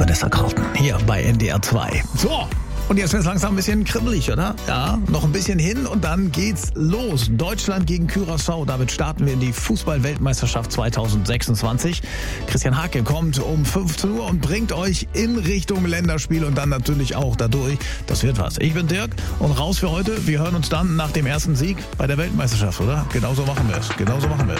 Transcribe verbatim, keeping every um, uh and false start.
Vanessa Carlton hier bei N D R zwei. So, und jetzt wird es langsam ein bisschen kribbelig, oder? Ja, noch ein bisschen hin und dann geht's los. Deutschland gegen Curaçao. Damit starten wir in die Fußball-Weltmeisterschaft zwanzig sechsundzwanzig. Christian Hake kommt um fünfzehn Uhr und bringt euch in Richtung Länderspiel und dann natürlich auch dadurch. Das wird was. Ich bin Dirk und raus für heute. Wir hören uns dann nach dem ersten Sieg bei der Weltmeisterschaft, oder? Genauso machen wir es. Genauso machen wir es.